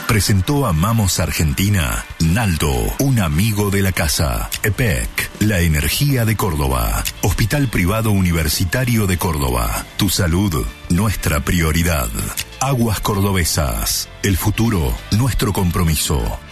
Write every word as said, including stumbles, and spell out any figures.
Presentó Amamos Argentina, Naldo, un amigo de la casa. E P E C, la energía de Córdoba. Hospital Privado Universitario de Córdoba. Tu salud, nuestra prioridad. Aguas Cordobesas, el futuro, nuestro compromiso.